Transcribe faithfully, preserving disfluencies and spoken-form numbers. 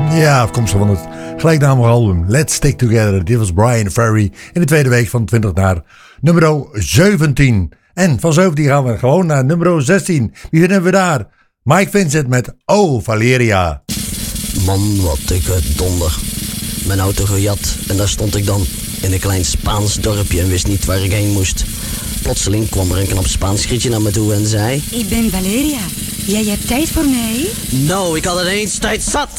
Ja, afkomstig van het gelijknamige album Let's Stick Together. Dit was Brian Ferry in de tweede week van twintig naar nummer zeventien. En van zeventien gaan we gewoon naar nummer zestien. Wie vinden we daar? Mike Vincent met Oh Valeria. Man, wat dikke donder. Mijn auto gejat en daar stond ik dan in een klein Spaans dorpje en wist niet waar ik heen moest. Plotseling kwam er een knap Spaans grietje naar me toe en zei: Ik ben Valeria. Jij hebt tijd voor mij? Nou, ik had ineens tijd zat.